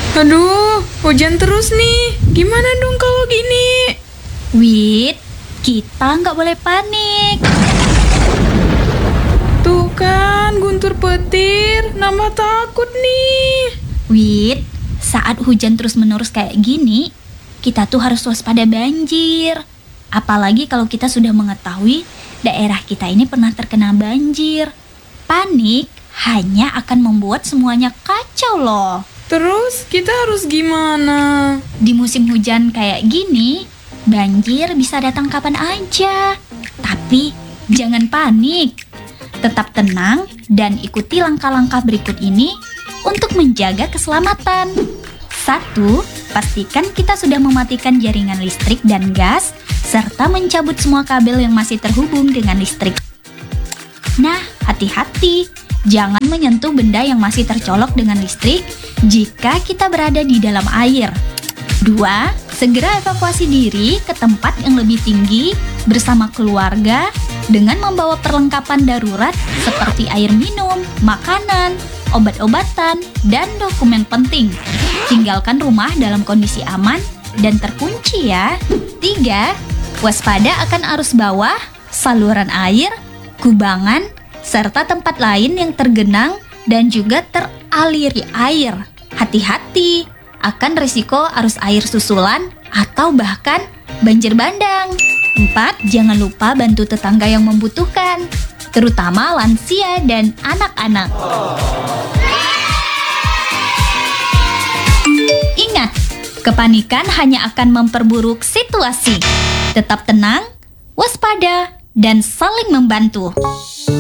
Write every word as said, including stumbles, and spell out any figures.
Aduh, hujan terus nih. Gimana dong kalau gini? Wit, kita nggak boleh panik. Tuh kan, guntur petir. Nambah takut nih. Wit, saat hujan terus-menerus kayak gini, kita tuh harus waspada banjir. Apalagi kalau kita sudah mengetahui daerah kita ini pernah terkena banjir. Panik hanya akan membuat semuanya kacau loh. Terus kita harus gimana? Di musim hujan kayak gini, banjir bisa datang kapan aja. Tapi jangan panik. Tetap tenang dan ikuti langkah-langkah berikut ini untuk menjaga keselamatan. Satu, pastikan kita sudah mematikan jaringan listrik dan gas, serta mencabut semua kabel yang masih terhubung dengan listrik. Nah, hati-hati. Jangan menyentuh benda yang masih tercolok dengan listrik jika kita berada di dalam air. Dua, segera evakuasi diri ke tempat yang lebih tinggi bersama keluarga dengan membawa perlengkapan darurat seperti air minum, makanan, obat-obatan, dan dokumen penting. Tinggalkan rumah dalam kondisi aman dan terkunci ya. Tiga, waspada akan arus bawah, saluran air, kubangan, serta tempat lain yang tergenang dan juga teraliri air. Hati-hati akan risiko arus air susulan atau bahkan banjir bandang. Empat, jangan lupa bantu tetangga yang membutuhkan, terutama lansia dan anak-anak. Ingat, kepanikan hanya akan memperburuk situasi. Tetap tenang, waspada, dan saling membantu.